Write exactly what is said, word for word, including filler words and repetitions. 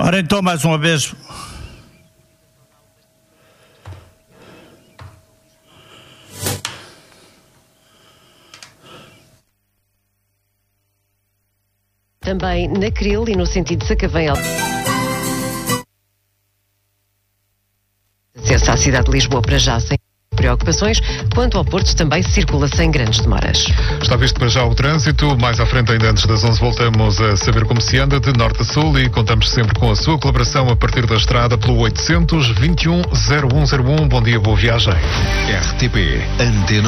Ora então, mais uma vez. Também na Cril e no sentido de Sacavém. Acesso à cidade de Lisboa para já sem preocupações. Quanto ao Porto, também circula sem grandes demoras. Está visto para já o trânsito. Mais à frente, ainda antes das onze, voltamos a saber como se anda de norte a sul e contamos sempre com a sua colaboração a partir da estrada pelo oitocentos, vinte e um, zero um zero um. Bom dia, boa viagem. R T P Antena